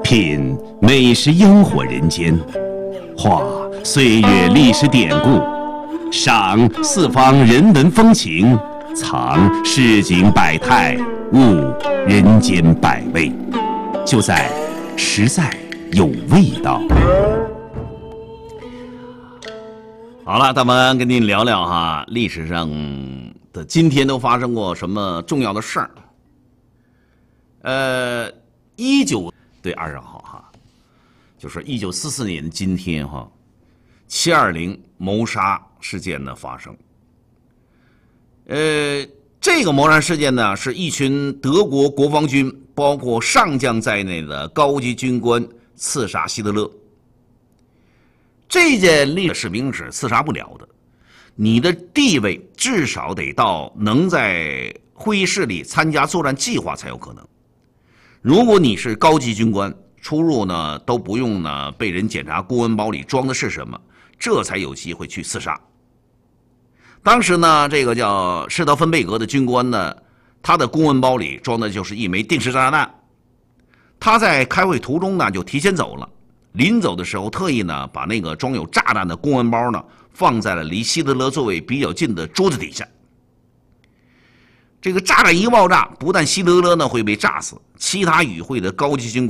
品美食烟火人间，画岁月历史典故，赏四方人文风情，藏市井百态，悟人间百味，就在实在有味道。 好了，咱们跟您聊聊哈，历史上的今天都发生过什么重要的事儿。对，20号哈，就是1944年今天哈，720谋杀事件的发生。这个谋杀事件呢，是一群德国国防军，包括上将在内的高级军官刺杀希特勒。这件历史士兵是刺杀不了的，你的地位至少得到能在会议室里参加作战计划才有可能。如果你是高级军官，出入呢都不用呢被人检查公文包里装的是什么，这才有机会去刺杀。当时呢，这个叫施德芬贝格的军官呢，他的公文包里装的就是一枚定时炸弹。他在开会途中呢就提前走了，临走的时候特意呢把那个装有炸弹的公文包呢放在了离希特勒座位比较近的桌子底下。这个炸弹一爆炸，不但希特勒呢会被炸死，其他与会的高级军官